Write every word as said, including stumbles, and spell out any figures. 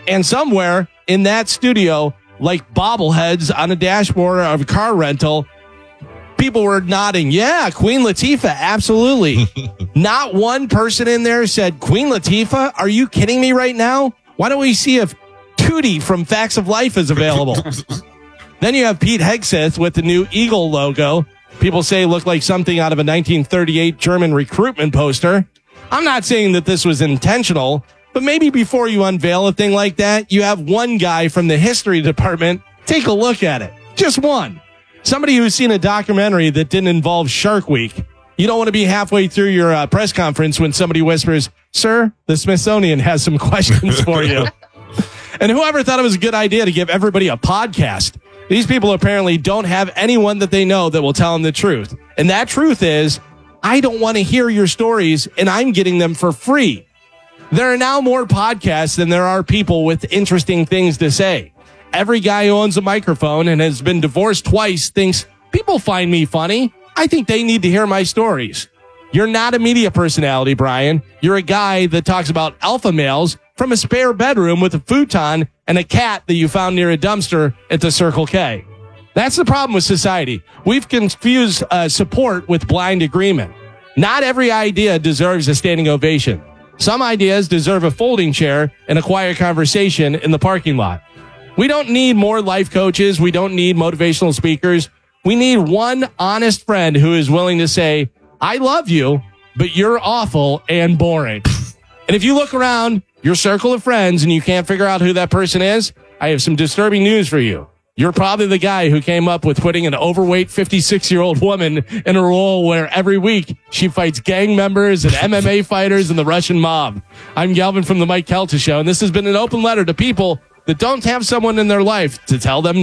And somewhere in that studio, like bobbleheads on a dashboard of a car rental, people were nodding. Yeah, Queen Latifah, absolutely. Not one person in there said, Queen Latifah? Are you kidding me right now? Why don't we see if Tootie from Facts of Life is available? Then you have Pete Hegseth with the new Eagle logo. People say looked like something out of a nineteen thirty-eight German recruitment poster. I'm not saying that this was intentional, but maybe before you unveil a thing like that, you have one guy from the history department take a look at it. Just one. Somebody who's seen a documentary that didn't involve Shark Week. You don't want to be halfway through your uh, press conference when somebody whispers, sir, the Smithsonian has some questions for you. And whoever thought it was a good idea to give everybody a podcast? These people apparently don't have anyone that they know that will tell them the truth. And that truth is, I don't want to hear your stories, and I'm getting them for free. There are now more podcasts than there are people with interesting things to say. Every guy who owns a microphone and has been divorced twice thinks, people find me funny. I think they need to hear my stories. You're not a media personality, Brian. You're a guy that talks about alpha males from a spare bedroom with a futon and a cat that you found near a dumpster at the Circle K. That's the problem with society. We've confused uh, support with blind agreement. Not every idea deserves a standing ovation. Some ideas deserve a folding chair and a quiet conversation in the parking lot. We don't need more life coaches. We don't need motivational speakers. We need one honest friend who is willing to say, I love you, but you're awful and boring. And if you look around your circle of friends and you can't figure out who that person is, I have some disturbing news for you. You're probably the guy who came up with putting an overweight fifty-six-year-old woman in a role where every week she fights gang members and M M A fighters and the Russian mob. I'm Galvin from the Mike Kelta Show, and this has been an open letter to people that don't have someone in their life to tell them